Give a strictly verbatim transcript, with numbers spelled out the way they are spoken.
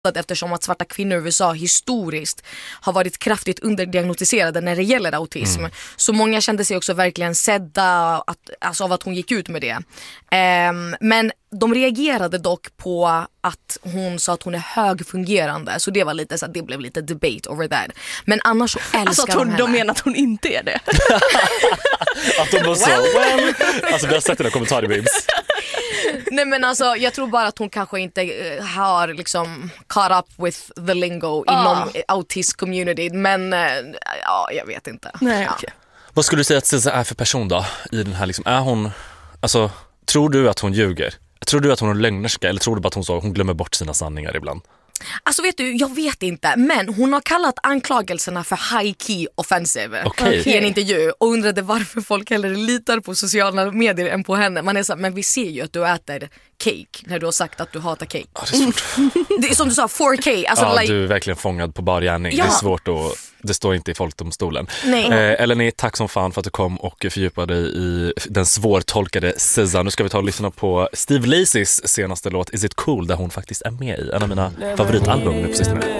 eftersom att svarta kvinnor i U S A historiskt har varit kraftigt underdiagnostiserade när det gäller autism. Mm. Så många kände sig också verkligen sedda att, alltså av att hon gick ut med det. Um, men de reagerade dock på att hon sa att hon är högfungerande. Så det var lite så att det blev lite debate over that. Men annars så älskar alltså att hon, de henne. De menar att hon inte är det. Att de bara så, well. Alltså vi har sett den här kommentaren, babes. Nej men alltså jag tror bara att hon kanske inte uh, har liksom caught up with the lingo ah. inom autism community. Men uh, ja, jag vet inte. Nej, ja. Okay. Vad skulle du säga att Cesar är för person då? I den här liksom, är hon, alltså tror du att hon ljuger? Tror du att hon är lögnerska eller tror du bara att hon, så, hon glömmer bort sina sanningar ibland? Alltså vet du, jag vet inte. Men hon har kallat anklagelserna för high key offensive okay. i en intervju. Och undrade varför folk hellre litar på sociala medier än på henne. Man är så, men vi ser ju att du äter cake när du har sagt att du hatar cake. Ja, det är svårt. Det är som du sa, four K alltså, ja, like... du är verkligen fångad på bar gärning. Ja. Det är svårt att, det står inte i folkdomstolen. Nej. Eh, Eleni, tack som fan för att du kom och fördjupade dig i den svårtolkade Cesar. Nu ska vi ta och lyssna på Steve Lacys senaste låt Is It Cool, där hon faktiskt är med i en av mina favoritalbum nu på sistone.